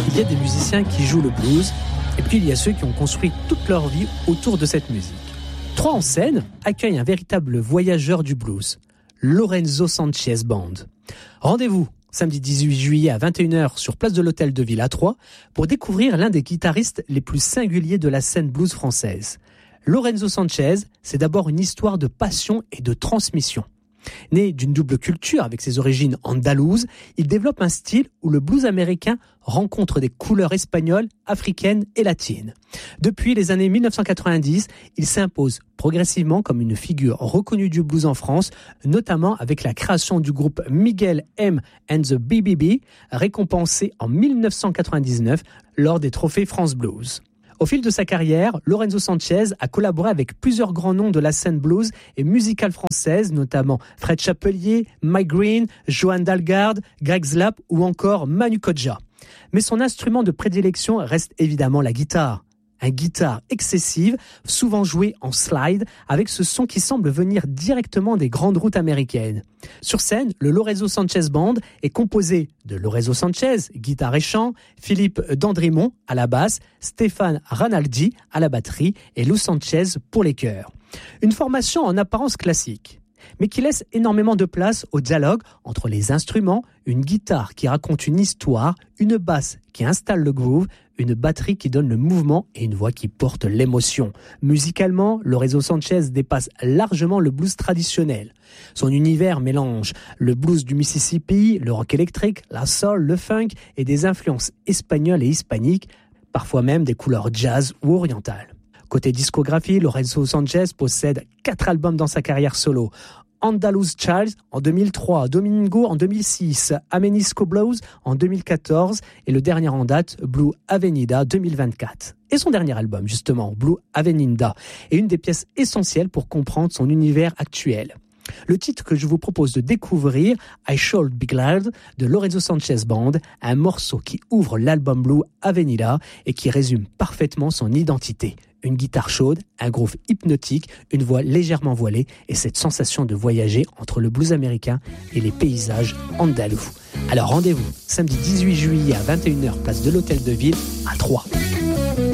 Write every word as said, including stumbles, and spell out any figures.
Il y a des musiciens qui jouent le blues, et puis il y a ceux qui ont construit toute leur vie autour de cette musique. Troyes en Seine accueille un véritable voyageur du blues, Lorenzo Sanchez Band. Rendez-vous samedi dix-huit juillet à vingt et une heures sur place de l'Hôtel de Ville à Troyes pour découvrir l'un des guitaristes les plus singuliers de la scène blues française. Lorenzo Sanchez, c'est d'abord une histoire de passion et de transmission. Né d'une double culture avec ses origines andalouses, il développe un style où le blues américain rencontre des couleurs espagnoles, africaines et latines. Depuis les années dix-neuf cent quatre-vingt-dix, il s'impose progressivement comme une figure reconnue du blues en France, notamment avec la création du groupe Miguel M and the B B B, récompensé en dix-neuf cent quatre-vingt-dix-neuf lors des trophées France Blues. Au fil de sa carrière, Lorenzo Sanchez a collaboré avec plusieurs grands noms de la scène blues et musicale française, notamment Fred Chapelier, Mike Green, Joan Dalgarde, Greg Slap ou encore Manu Kodja. Mais son instrument de prédilection reste évidemment la guitare. Une guitare excessive, souvent jouée en slide, avec ce son qui semble venir directement des grandes routes américaines. Sur scène, le Lorenzo Sanchez Band est composé de Lorenzo Sanchez, guitare et chant, Philippe Dandrimont à la basse, Stéphane Ranaldi à la batterie et Lou Sanchez pour les chœurs. Une formation en apparence classique, mais qui laisse énormément de place au dialogue entre les instruments, une guitare qui raconte une histoire, une basse qui installe le groove, une batterie qui donne le mouvement et une voix qui porte l'émotion. Musicalement, Lorenzo Sanchez dépasse largement le blues traditionnel. Son univers mélange le blues du Mississippi, le rock électrique, la soul, le funk et des influences espagnoles et hispaniques, parfois même des couleurs jazz ou orientales. Côté discographie, Lorenzo Sanchez possède quatre albums dans sa carrière solo. Andaluz Child en deux mille trois, Domingo en deux mille six, Amenisco Blues en deux mille quatorze et le dernier en date, Blue Avenida deux mille vingt-quatre. Et son dernier album, justement, Blue Avenida, est une des pièces essentielles pour comprendre son univers actuel. Le titre que je vous propose de découvrir, I Should Be Glad, de Lorenzo Sanchez Band, un morceau qui ouvre l'album Blue Avenida et qui résume parfaitement son identité. Une guitare chaude, un groove hypnotique, une voix légèrement voilée et cette sensation de voyager entre le blues américain et les paysages andalous. Alors rendez-vous samedi dix-huit juillet à vingt et une heures place de l'Hôtel de Ville à Troyes.